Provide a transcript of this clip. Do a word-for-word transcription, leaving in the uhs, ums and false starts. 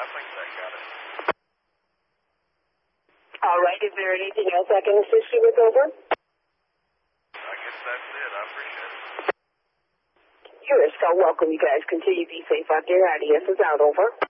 nothing. I got it. All right. Is there anything else I can assist you with, over? I guess that's it. I appreciate it. You're so welcome. You guys continue to be safe out there. I D S is out, over.